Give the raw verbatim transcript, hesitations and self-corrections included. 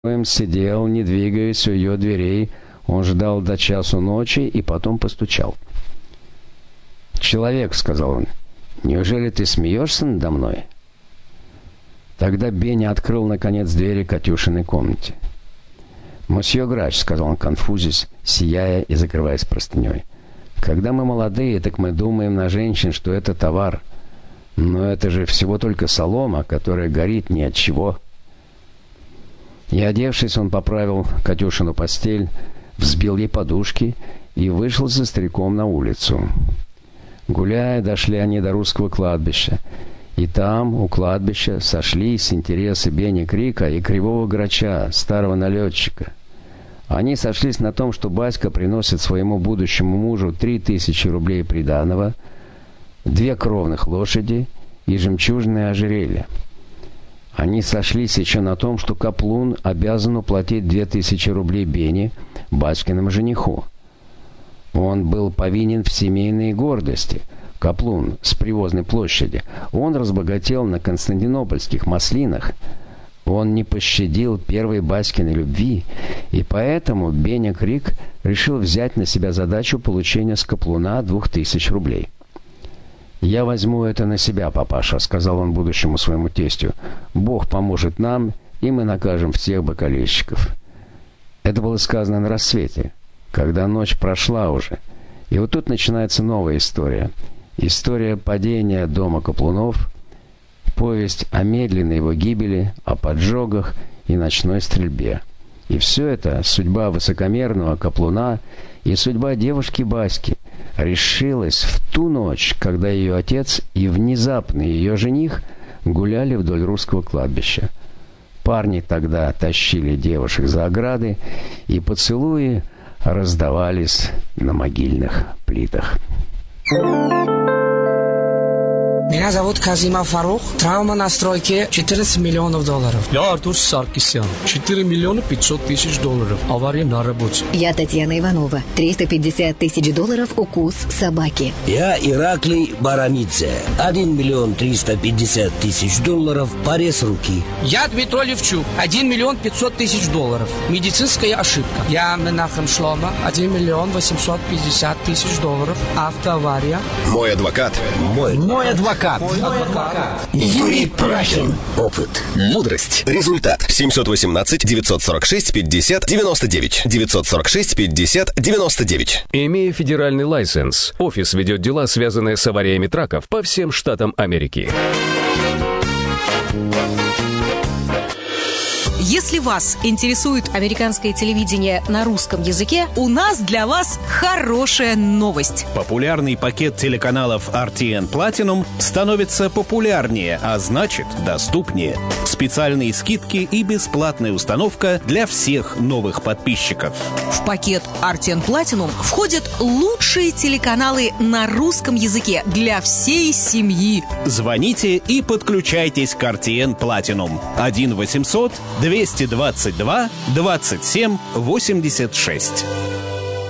Сидел, не двигаясь у ее дверей. Он ждал до часу ночи и потом постучал. «Человек», — сказал он, — «неужели ты смеешься надо мной?» Тогда Беня открыл, наконец, двери Катюшиной комнате. «Мосье Грач», — сказал он, конфузясь, сияя и закрываясь простыней, — «когда мы молодые, так мы думаем на женщин, что это товар. Но это же всего только солома, которая горит ни от чего». И, одевшись, он поправил Катюшину постель, взбил ей подушки и вышел за стариком на улицу. Гуляя, дошли они до русского кладбища. И там, у кладбища, сошлись интересы Бени Крика и Кривого Грача, старого налетчика. Они сошлись на том, что Баська приносит своему будущему мужу три тысячи рублей приданого, две кровных лошади и жемчужное ожерелье. Они сошлись еще на том, что Каплун обязан уплатить две тысячи рублей Бене, Баськиному жениху. Он был повинен в семейной гордости. Каплун с Привозной площади. Он разбогател на константинопольских маслинах. Он не пощадил первой Баськиной любви, и поэтому Беня Крик решил взять на себя задачу получения с Каплуна двух тысяч рублей. «Я возьму это на себя, папаша», — сказал он будущему своему тестю. «Бог поможет нам, и мы накажем всех бокалейщиков». Это было сказано на рассвете, когда ночь прошла уже. И вот тут начинается новая история. История падения дома Каплунов, повесть о медленной его гибели, о поджогах и ночной стрельбе. И все это, судьба высокомерного Каплуна и судьба девушки Баськи, решилась в ту ночь, когда ее отец и внезапно ее жених гуляли вдоль русского кладбища. Парни тогда тащили девушек за ограды, и поцелуи раздавались на могильных плитах. Меня зовут Казимов Фарух. Травма на стройке четырнадцать миллионов долларов. Я Артур Саркисян. четыре миллиона пятьсот тысяч долларов. Авария на работе. Я Татьяна Иванова. триста пятьдесят тысяч долларов укус собаки. Я Ираклий Барамидзе. один миллион триста пятьдесят тысяч долларов порез руки. Я Дмитрий Левчук. один миллион пятьсот тысяч долларов. Медицинская ошибка. Я Менахем Шлома. один миллион восемьсот пятьдесят тысяч долларов. Автоавария. Мой адвокат. Мой, Мой адвокат. адвокат. Юрий Прахин. Опыт. Мудрость. Результат. семьсот восемнадцать девятьсот сорок шесть пятьдесят девяносто девять. девятьсот сорок шесть пятьдесят девяносто девять. Имея федеральный лайсенс, офис ведет дела, связанные с авариями траков по всем штатам Америки. Если вас интересует американское телевидение на русском языке, у нас для вас хорошая новость. Популярный пакет телеканалов ар ти эн Platinum становится популярнее, а значит доступнее. Специальные скидки и бесплатная установка для всех новых подписчиков. В пакет ар ти эн Platinum входят лучшие телеканалы на русском языке для всей семьи. Звоните и подключайтесь к ар ти эн Platinum. один восемьсот двести двадцать два двадцать семь восемьдесят шесть.